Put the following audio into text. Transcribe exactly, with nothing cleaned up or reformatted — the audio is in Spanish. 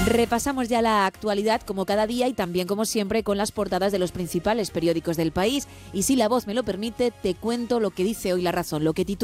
Repasamos ya la actualidad como cada día y también como siempre con las portadas de los principales periódicos del país. Y si la voz me lo permite, te cuento lo que dice hoy La Razón, lo que titula